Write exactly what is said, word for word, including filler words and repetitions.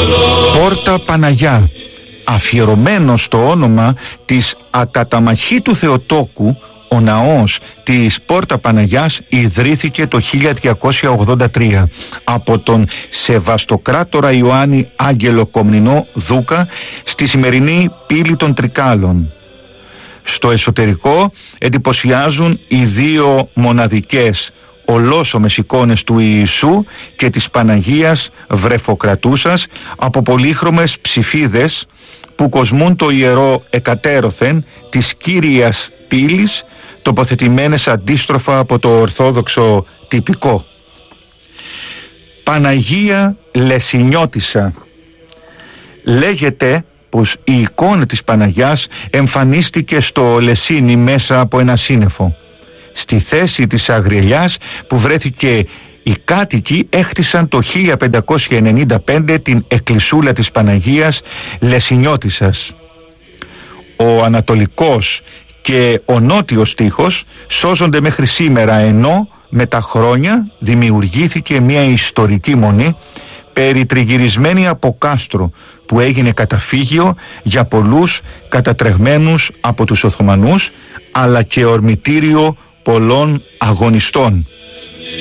Πόρτα Παναγιά, αφιερωμένο στο όνομα της ακαταμαχήτου Θεοτόκου, ο ναός της Πόρτα Παναγιάς ιδρύθηκε το χίλια διακόσια ογδόντα τρία από τον Σεβαστοκράτορα Ιωάννη Άγγελο Κομνηνό Δούκα στη σημερινή πύλη των Τρικάλων. Στο εσωτερικό εντυπωσιάζουν οι δύο μοναδικές ολόσωμες εικόνες του Ιησού και της Παναγίας Βρεφοκρατούσας από πολύχρωμες ψηφίδες που κοσμούν το ιερό εκατέρωθεν της Κύριας Πύλης, τοποθετημένες αντίστροφα από το ορθόδοξο τυπικό. Παναγία Λεσινιώτισσα. Λέγεται πως η εικόνα της Παναγιάς εμφανίστηκε στο Λεσίνι μέσα από ένα σύννεφο. Στη θέση της αγριελιάς που βρέθηκε οι κάτοικοι έχτισαν το χίλια πεντακόσια ενενήντα πέντε την εκκλησούλα της Παναγίας Λεσινιώτισσας. Ο ανατολικός και ο νότιος τοίχος σώζονται μέχρι σήμερα, ενώ με τα χρόνια δημιουργήθηκε μια ιστορική μονή περιτριγυρισμένη από κάστρο που έγινε καταφύγιο για πολλούς κατατρεγμένους από τους Οθωμανούς, αλλά και ορμητήριο πολλών αγωνιστών.